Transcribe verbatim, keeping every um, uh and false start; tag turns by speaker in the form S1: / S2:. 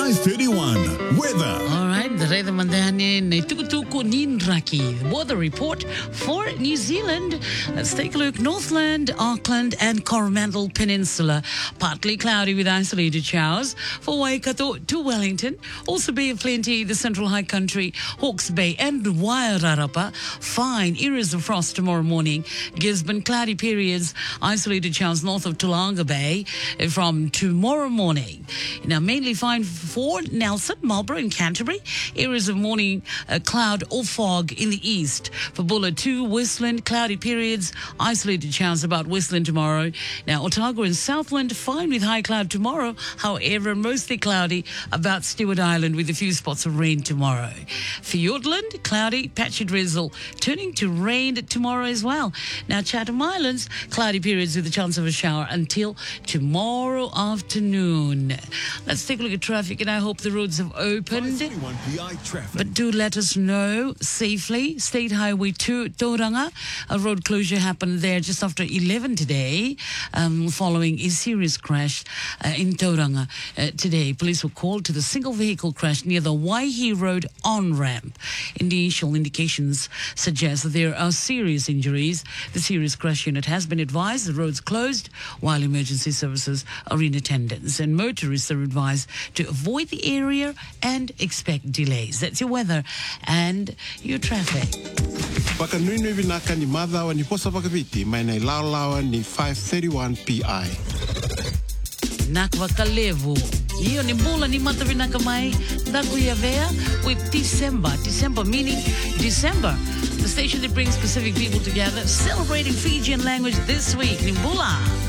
S1: five thirty-one. Weather.
S2: All right, the rhythm mandani tukutuku ninraki. Weather report for New Zealand. Let's take a look. Northland, Auckland, and Coromandel Peninsula. Partly cloudy with isolated showers. For Waikato to Wellington. Also Bay of Plenty, the Central High Country, Hawke's Bay, and Wairarapa. Fine areas of frost tomorrow morning. Gisborne, cloudy periods. Isolated showers north of Toolangatta Bay from tomorrow morning. Now, mainly fine for Nelson, Marlborough, and Canterbury. Areas of morning uh, cloud or fog in the east. For Bulla to Westland, cloudy periods. Isolated showers about Westland tomorrow. Now, Otago and Southland, fine with high cloud tomorrow. However, mostly cloudy about Stewart Island with a few spots of rain tomorrow. Fiordland, cloudy, patchy drizzle, turning to rain tomorrow as well. Now, Chatham Islands, cloudy periods with a chance of a shower until tomorrow afternoon. Let's take a look at traffic, and I hope the roads have opened. But do let us know safely. State Highway two, Tauranga. A road closure happened there just after eleven today, um, following a serious crash uh, in Tauranga uh, today. Police were called to the single vehicle crash near the Waihi Road on-ramp. Initial indications suggest that there are serious injuries. The serious crash unit has been advised the road's closed while emergency services are in attendance, and motorists are advised to avoid the area and expect delays. That's your weather and your traffic.
S3: Pakanui vinaka ni madhawa ni posa pakaviti maina ilalawa ni five thirty-one P I.
S2: Nakvakalevu. Hiyo ni mbula ni matavinaka mai Nakuyavea with December. December meaning December. The station that brings Pacific people together, celebrating Fijian language this week. Nimbula.